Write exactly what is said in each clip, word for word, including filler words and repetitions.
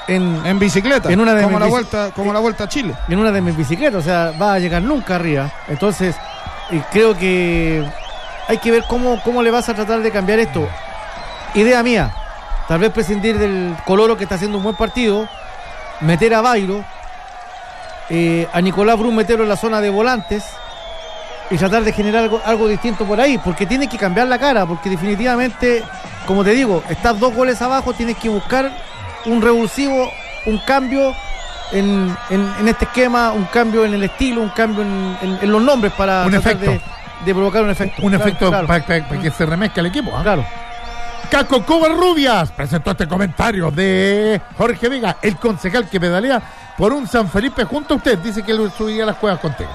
en, en bicicleta, en una de como, la bici- vuelta, como la vuelta a Chile. en una de mis bicicletas, o sea, va a llegar nunca arriba. Entonces, eh, creo que hay que ver cómo, cómo le vas a tratar de cambiar esto. Idea mía, tal vez prescindir del Coloro, que está haciendo un buen partido, meter a Bairo, eh, a Nicolás Brun meterlo en la zona de volantes y tratar de generar algo, algo distinto por ahí, porque tienes que cambiar la cara, porque definitivamente, como te digo, estás dos goles abajo, tienes que buscar un revulsivo, un cambio en, en, en este esquema, un cambio en el estilo, un cambio en, en, en los nombres para un tratar efecto. De, de provocar un efecto. Un Claro, efecto claro. para, para- para que se remezca el equipo. ¿ah? Claro. Caco Covarrubias presentó este comentario de Jorge Vega, el concejal que pedalea por un San Felipe junto a usted. Dice que él subiría a las cuevas contigo.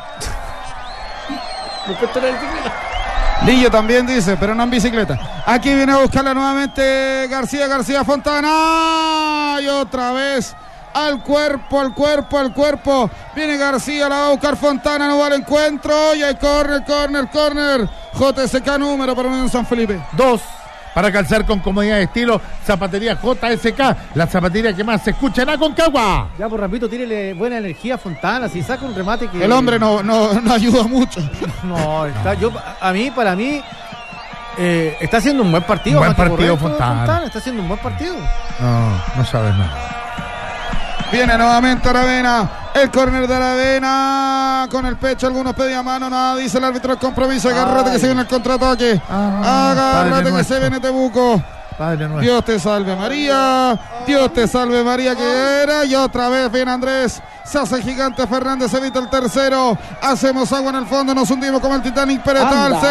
Lillo también dice, pero no en bicicleta. Aquí viene a buscarla nuevamente García, García Fontana. Y otra vez al cuerpo, al cuerpo, al cuerpo. Viene García, la va a buscar Fontana, no va al encuentro. Y hay córner, córner, córner. J S K número para Unión San Felipe. Dos. Para calzar con comodidad de estilo, zapatería J S K, la zapatería que más se escucha en Aconcagua. Ya, por rapidito, tírele buena energía a Fontana, si saca un remate que... El hombre no, no, no ayuda mucho. No, está, yo, a mí, para mí, eh, está haciendo un buen partido. Buen Mati partido, Correcto, Fontana. Está haciendo un buen partido. No, no sabes nada. Viene nuevamente Aravena, el córner de Aravena, con el pecho, algunos pedían mano, nada, dice el árbitro, el compromiso, agárrate que se viene el contraataque, Ah, agárrate Padre que nuestro. se viene Temuco, Padre nuestro. Dios te salve María, Dios te salve María que era, y otra vez viene Andrés, se hace gigante Fernández, evita el tercero, hacemos agua en el fondo, nos hundimos como el Titanic, pero está al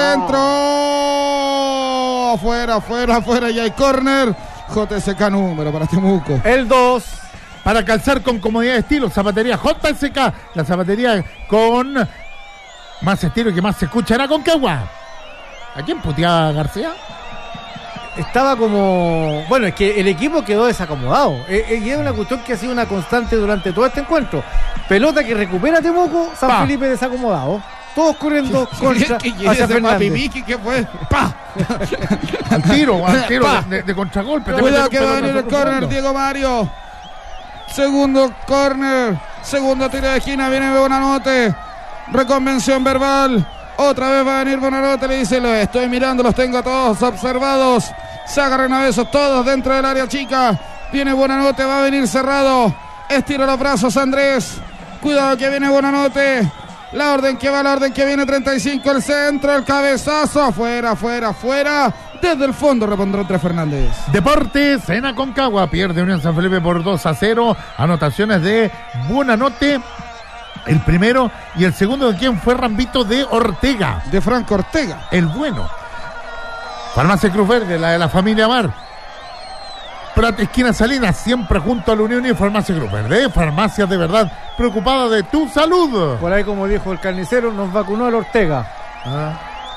centro, afuera, afuera, afuera, y hay córner, J S K número para Temuco. El dos. Para calzar con comodidad de estilo, zapatería J S K, la zapatería con más estilo y que más se escucha en Aconcagua. ¿A quién puteaba García? Estaba como... Bueno, es que el equipo quedó desacomodado. Eh, eh, y es una cuestión que ha sido una constante durante todo este encuentro. Pelota que recupera Temuco, San Pa. Felipe desacomodado. Todos corriendo contra hacia Fernández. ¿Qué fue? ¡Pa! Al tiro, al tiro Pa. de, de, de contragolpe. Cuidado Te que mete va a con venir el pelota córner, profundo. Diego Mario. Segundo córner, segundo tiro de esquina, viene Bonanote. Reconvención verbal. Otra vez va a venir Bonanote, le dice, lo estoy mirando, los tengo a todos observados. Se agarran a besos todos dentro del área chica. Viene Bonanote, va a venir cerrado. Estira los brazos Andrés. Cuidado que viene Bonanote. La orden que va, la orden que viene, treinta y cinco, el centro, el cabezazo. Afuera, afuera, afuera. Desde el fondo repondrá entre Fernández. Deportes en Aconcagua, pierde Unión San Felipe por dos a cero. Anotaciones de Buenanote, el primero, y el segundo de quien fue Rambito de Ortega, De Franco Ortega. el bueno. Farmacia Cruz Verde, la de la familia Mar. Prat Esquina Salinas, siempre junto a la Unión y Farmacia Cruz Verde. Farmacia de verdad, preocupada de tu salud. Por ahí, como dijo el carnicero, nos vacunó el Ortega. Ah.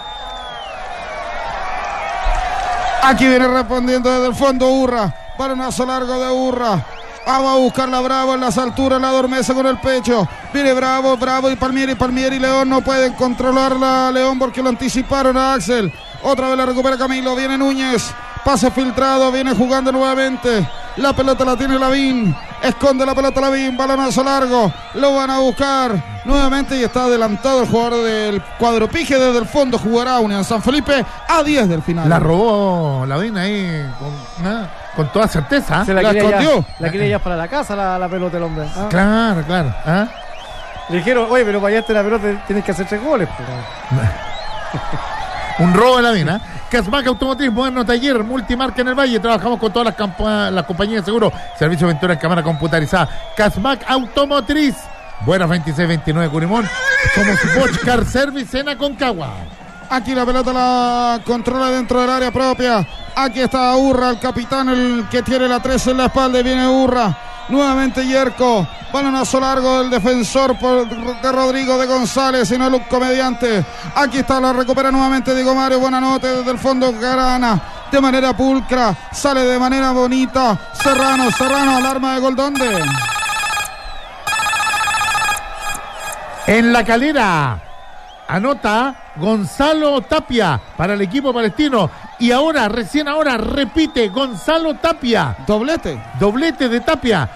Aquí viene respondiendo desde el fondo Urra. Balonazo largo de Urra. Vamos a buscarla Bravo en las alturas, la adormece con el pecho. Viene Bravo, Bravo y Palmieri, Palmieri y León no pueden controlarla. León porque lo anticiparon a Axel. Otra vez la recupera Camilo, viene Núñez. Pase filtrado, viene jugando nuevamente. La pelota la tiene Lavín. Esconde la pelota Lavín, balonazo largo. Lo van a buscar nuevamente y está adelantado el jugador del cuadro Pige. Desde el fondo jugará Unión San Felipe a diez del final. La robó Lavín ahí con, ¿no? con toda certeza. Se la, La quiere escondió. ya, la quiere ya para la casa, la, la pelota el hombre. Ah. Claro, claro. ¿Ah? Le dijeron, oye, pero para allá la pelota tienes que hacer tres goles. Pues. Un robo de la mina. Casmac Automotriz, moderno taller, multimarca en el Valle. Trabajamos con todas las, campa- las compañías de seguro. Servicio Ventura en cámara computarizada. Casmac Automotriz. Buenas veintiséis veintinueve Curimón. Somos Bosch Car Service en Aconcagua. Aquí la pelota la controla dentro del área propia. Aquí está Urra, el capitán, el que tiene la trece en la espalda. Y viene Urra. Nuevamente Yerko. Balonazo largo del defensor por, de Rodrigo de González, y no el comediante. Aquí está, la recupera nuevamente Diego Mario. Buenanote desde el fondo, Garana. De manera pulcra. Sale de manera bonita. Serrano, Serrano, alarma de gol. ¿Dónde? En La Calera. Anota Gonzalo Tapia para el equipo palestino. Y ahora, recién ahora, repite Gonzalo Tapia. Doblete. Doblete de Tapia.